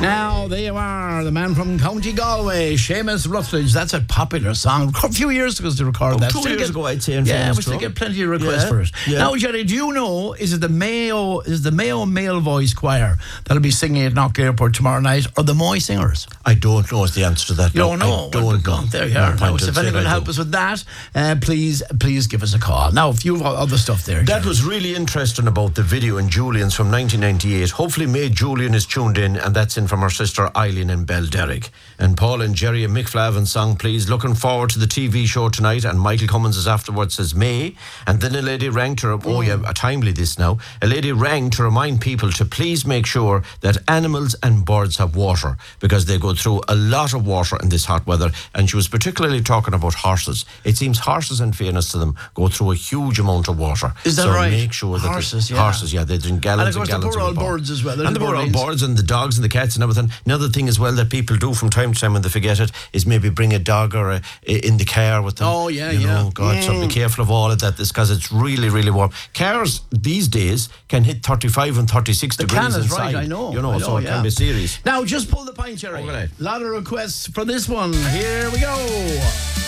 Now, there you are, the man from County Galway, Seamus Rutledge. That's a popular song. A few years ago to record that. 2 years ago, I'd say. Yeah, we still get plenty of requests for it. Yeah. Now, Jerry, do you know, is the Mayo Male Voice Choir that'll be singing at Knock Airport tomorrow night, or the Moy Singers? I don't know is the answer to that. You don't know? I don't know. There you are. Now, so if anyone can help us with that, please give us a call. Now, a few other stuff there, That Jerry. was really interesting about the video in Julian's from 1998. Hopefully, May Julian is tuned in, and that's in from her sister Eileen in Belderrick. And Paul and Jerry and Mick Flavin's song, please. Looking forward to the TV show tonight. And Michael Cummins is afterwards, says May. And then a lady rang to, timely this now. A lady rang to remind people to please make sure that animals and birds have water, because they go through a lot of water in this hot weather. And she was particularly talking about horses. It seems horses, in fairness to them, go through a huge amount of water. Is that so right? Make sure that horses, they drink gallons and and of course, gallons the poor of old water. birds as well. And the poor old birds and the dogs and the cats and everything. Another thing as well that people do from time to time when they forget it is maybe bring a dog or in the car with them. Oh, yeah, you know, God, so be careful of all of that. This because it's really, really warm. Cars these days can hit 35 and 36 degrees can is inside. right, I know. So it can be serious. Now, just pull the pint, Jerry. Okay. A lot of requests for this one. Here we go.